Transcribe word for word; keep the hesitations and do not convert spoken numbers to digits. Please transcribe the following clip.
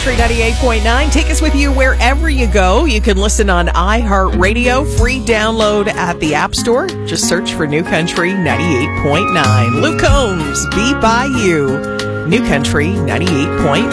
Country ninety-eight point nine. Take us with you wherever you go. You can listen on iHeartRadio. Free download at the App Store. Just search for New Country ninety-eight point nine. Luke Combs, Be By You. New Country ninety-eight point nine.